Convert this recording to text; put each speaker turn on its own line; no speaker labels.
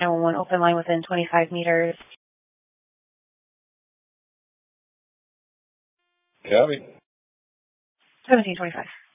911 open line within 25 meters.
Copy.
1725.